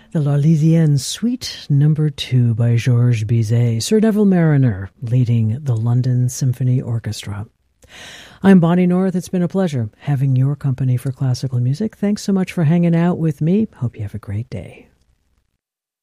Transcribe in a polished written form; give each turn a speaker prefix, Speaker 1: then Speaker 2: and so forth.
Speaker 1: The L'Arlésienne Suite No. 2 by Georges Bizet, Sir Neville Mariner leading the London Symphony Orchestra. I'm Bonnie North. It's been a pleasure having your company for classical music. Thanks so much for hanging out with me. Hope you have a great day.